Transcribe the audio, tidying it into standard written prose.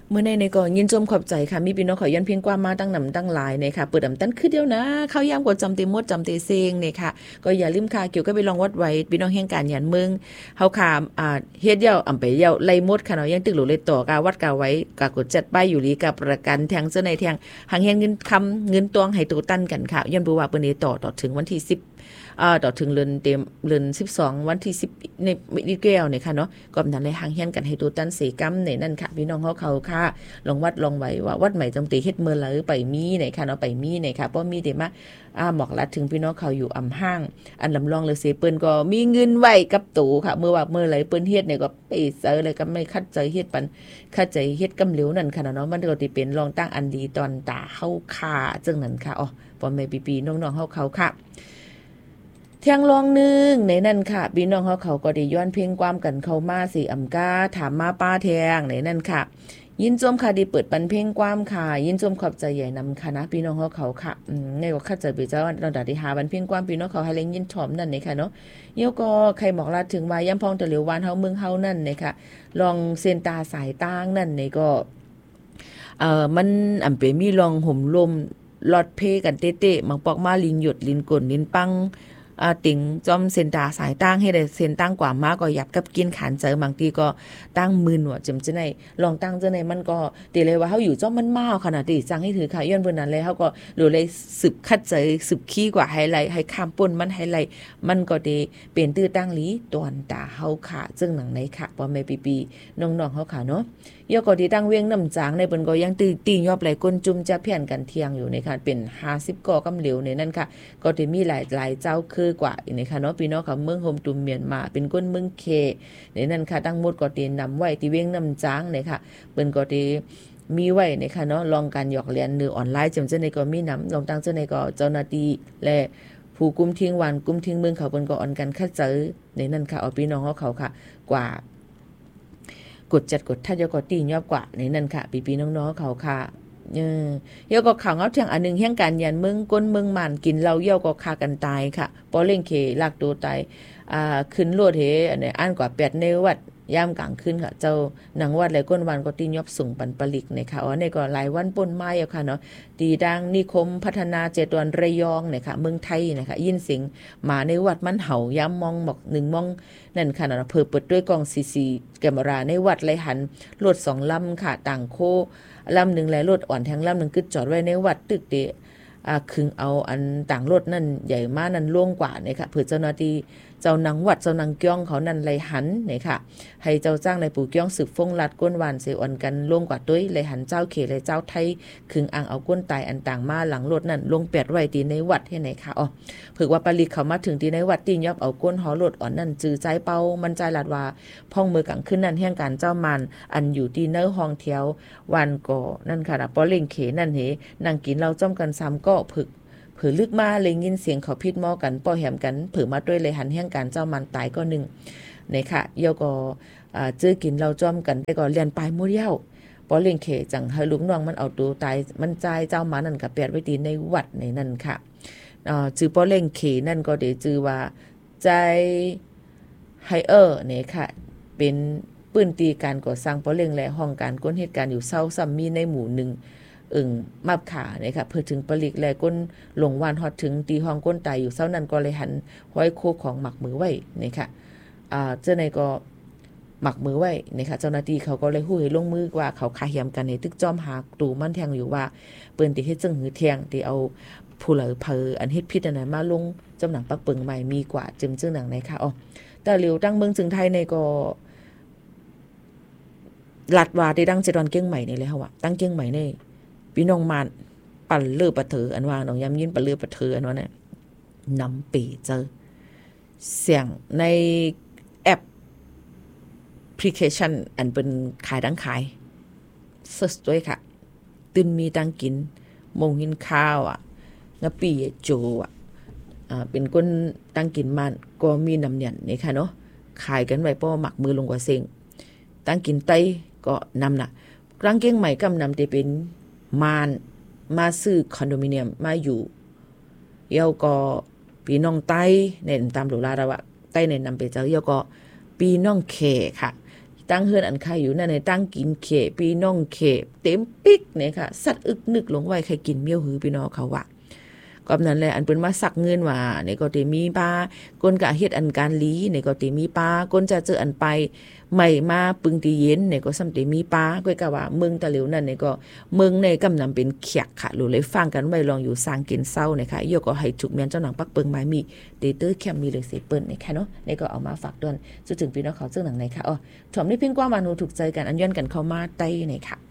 เมื่อในก็ยินชมขอบใจค่ะมีพี่น้องขอยันเพียงกว่ามาตั้งหนำตั้งหลายเนี่ยค่ะเปิดดำตั้นคือเดียวนะเข้าย่ำกดจำเตมดจำเตเซงเนี่ยค่ะก็อย่าลืมค่ะเกี่ยวก็ไปลองวัดไว้พี่น้องแห่งการยันเมืองเฮาค่ะเฮ็ดเดี่ยวอำไปเดี่ยวไล่มดค่ะเนาะยังตึกหลูเลยต่อกาวัดกาไว้กากดจัดป้ายอยู่ลีกับประกันแทงเจ้าในแทงหางเฮ็ดเงินคำเงินตวงให้ตัวตั้นกันค่ะย้อนบ่ว่าเปิ้นนี้ต่อถึงวันที่10ต่อถึงเดือนเต็มเดือน12วันที่10ในมิแก้วเนี่ยค่ะเนาะก็นั้นเลยหางเฮียนกันให้ตัวตันเสกรรมในนั่นค่ะพี่น้องเขาค่ะลองวัดลองไว้ว่าวัดใหม่จำตีเฮ็ดเมื่อไหร่ไปมีไหนค่ะเนาะไปมีไหนค่ะเพราะมีแต่มาหมอกลัดถึงพี่น้องเขาอยู่อำห้างอันลำลองเลยเสเปิ้นก็มีเงินไว้กับตู่ค่ะเมื่อว่าเมื่อไหร่เปิ้นเฮ็ดเนี่ยก็ไปเซอเลยก็ไม่คัดใจเฮ็ดปันคัดใจเฮ็ดกำเหลวนั่นค่ะเนาะมันก็สิเป็นรองตั้งอันดีตอนตาเฮาค่ะจังนั้นค่ะอ๋อพ่อแม่ปีๆน้องๆเขาค่ะเที่ยงลองนึงในนั่นค่ะพี่น้องเขาก็ได้ย้อนเพลงความกันเข้ามาสิอำกาถามมาป้าแทงในนั่นค่ะยินจมค่ะดีเปิดปันเพลงความค่ะยินจมขอบใจใหญ่นำค่ะนะพี่น้องเขาค่ะในก็คัดใจไปเจ้าเราได้หาบันเพลงความพี่น้องเขาให้เล่นยินถ่อมนั่นนี่ค่ะเนาะเยี่ยวก็ใครบอกลาถึงว่าย่ำพองตะเหลียววานเฮาเมืองเฮานั่นนี่ค่ะลองเส้นตาสายต่างนั่นนี่ก็มันอำเป็นมีลองห่มลมลอดเพกันเต้ๆมังปอกมาลินหยดลินก่นลินปังติ่งจอมเส้นตาสายตั้งให้ได้เส้นตั้งกว่ามากก็หยับกับกินขันเจอบางทีก็ตั้งมือหนวดจำจะในลองตั้งจะในมันก็ตีเลยว่าเขาอยู่จอมมันมาขนาดที่จังให้ถือค่ะย้อนบนนั้นเลยเขาก็หรือเลยสืบคัดใจสืบขี้กว่าไฮไลท์ให้ข้ามป่นมันไฮไลท์มันก็ดีเปลี่ยนตื้อตั้งลีตอนตาเขาค่ะซึ่งหนังในค่ะพอไม่ปีน้องๆเขาค่ะเนาะยก็ที่ตั้งเวียงน้ำจางในเปิ้นก็ยังตียอบไหลก้นจุ่มจะเพี้ยนกันเที่ยงอยู่ในค่ะเป็น50ก่อกำเหลวในนั้นค่ะก็จะมีหลายเจ้าคือกว่าในค่ะเนาะพี่น้องค่ะเมืองโฮมตุมเมียนมาเป็นก้นเมืองเคในนั้นค่ะตั้งหมดก็ตีนำไว้ที่เวียงน้ำจางในค่ะเปิ้นก็ที่มีไว้ในค่ะเนาะลองการหยอกเรียนหรือออนไลน์จำเจ้าในก็มีนำลองตั้งเจ้าในก็เจ้าหน้าที่และผู้กุมทิ้งวันกุมทิ้งเมืองเขาเปิ้นก็ออนกันคัดเจอในนั้นค่ะเอาพี่น้องเขาค่ะกว่ากดจัดกดถ้ายก็ตียอบกว่าในนั่นค่ะปีน้องๆเขาค่ะเยาก็ข่าวเงาเทียงอันนึงแห่งการยันเมืองก้นเมืองมันกินเหล้าเยี่ยวก็ฆ่ากันตายค่ะปอเล่งเคลากตัวตายขึ้นโลดเฮอันนี้อ่านกว่า8ในวัดย่ามกลางคืนค่ะเจ้าหนังวัดหลายก้นวันก็ตียอบสูงปันปลิกในค่ะอ๋อในก็หลายวันป่นไม้ค่ะเนาะตีดังนิคมพัฒนาเจตวันระยองเนี่ยค่ะเมืองไทยนะคะยินเสียงหมาในวัดมันเห่าย้ำมองบอก1มองนั่นค่ะเนาะเปิดด้วยกล้องCCแกมราในวัดไหลหันรถ2ลำค่ะต่างโคลำหนึ่งและรถอ่อนแทงลำหนึ่งกึดจอดไว้ในวัดตึกเดคึงเอาอันต่างรถนั่นใหญ่มากนั่นล่วงกว่าเนี่ยค่ะเผื่อเจ้าหน้าที่เจ้านางวัดเจ้านางเกี้ยงเขานั่นไหลหันเนี่ยค่ะให้เจ้าจ้างในปู่เกี้ยงสืบฟงลัดก้นวานเสอ่อนกันล่วงกว่าด้วยไหลหันเจ้าเขและเจ้าไทยคึงอ่างเอาก้นตายอันต่างมาหลังรถนั่นลงแปดไว้ตีในวัดให้ไหนค่ะอ๋อเผื่อว่าปลิกเขามาถึงตีในวัดตียอบเอาก้นหอรถอ่อนนั่นจือใจเป้ามันใจหลาดว่าพ่องมือกลางขึ้นนั่นแห่งการเจ้ามันอันอยู่ที่เนื้อห้องเที่ยววันก่อนั่นค่ะปอเล่งเขนั่นเหนางกินเราจ้อมกันซ้ำก็ผึกเผือลึกมาเลยยินเสียงเขาพิดหม้อกันป้อแหมกันเผือมาด้วยเลยหันแห่งการเจ้ามันตายก็หนึ่งเนี่ยค่ะเยาก็จื้อกินเราจ้อมกันได้ก็เรียนปลายมุ้ยเย้าปอเล่งเขจังให้ลุงน้องมันเอาตัวตายมันใจเจ้ามันนั่นกับแปดไว้ดีในวัดในนั่นค่ะจื้อปอเล่งเขนั่นก็เดี๋ยวจื้อว่าใจไฮเนี่ยค่ะเป็นปืนตีการก่อสร้างปอเล่งและห้องการก้นเหตุการณ์อยู่เศร้าซ้ำมีในหมู่หนึ่งมาบขาเนี่ยค่ะเพื่อถึงปลิกแลก้นหลงวานฮอดถึงตีห้องก้นตายอยู่เศร้านั้นก็เลยหันห้อยโคของหมักมือไว้นี่ค่ะเจ้าในก็หมักมือไว้นี่ค่ะเจ้าหน้าที่เขาก็เลยหู้ให้ลงมือว่าเขาคาเหียมกันในตึกจอมหาตูมันแทงอยู่ว่าเปิ้นที่เฮ็ดจังหือแทงที่เอาผู้เหลือเพออันเฮ็ดพิษอันนั้นมาลงจำหนังปักเปิงใหม่มีกว่าจึงหนังในค่ะอ๋อแต่เหลียวตั้งเมืองจึงไทยในก็ลัดว่าได้ดังเจดอนเก้งใหม่นี่เลยค่ะว่าตั้งเก้งใหม่ในพี่น้องมันปั่นเลือปะเถออันว่าน้องย้ำยินปั่นเลือปะเถออันว่าเนี่ยนำปีเจอเสียงในแอปพลิเคชันอันเป็นขายดังขายเซิร์ชด้วยค่ะตื่นมีตังกินมงหินข้าวงะปีโจเป็นคนตังกินมันก็มีน้ำหยันนี่ค่ะเนาะขายกันไว้ป้อหมักมือลงกว่าเซ็งตังกินไตก็นำน่ะกลางเก้งใหม่กำนำจะเป็นมานมาซื้อคอนโดมิเนียมมาอยู่เยาก็ปีน้องไต้ในตามหลูลาระวะไต้ในนำไปเจ้าเยาก็ปีน้องเคค่ะตั้งเฮือนอันใครอยู่นั่นในตั้งกินเขพี่น้องเขเต็มปิ๊กเนี่ยค่ะสัตว์อึกนึกลงไว้ใครกินเมี่ยวหือพี่น้องเขาว่าก็นั้นแหละอันเป็นมาสักเงินว่าเนี่ยก็เตมีปลาก้นกะเฮ็ดอันการลีเนี่ยก็เตมีปลาก้นจะเจออันไปใหม่มาปึงตีเย็นเนี่ยก็ซ้ำเตมีปลาก็กะว่าเมืองตะเหลียวนั่นเนี่ยก็เมืองในกำนำเป็นเขียกค่ะรู้เลยฟังกันไว้ลองอยู่สร้างกินเศร้าเนี่ยค่ะยกก็ให้จุกเมียนเจ้าหนังปักเปิงไม้มีเตเตอร์แคมมีเลยเสเปิ้นเนี่ยค่ะเนาะเนี่ยก็เอามาฝากด้วยจนถึงพี่น้องเขาเจ้าหนังไหนค่ะอ๋อถ่อมได้เพียงกว่ามานูถูกใจกันอันย้อนกันเข้ามาใต้เนี่ยค่ะ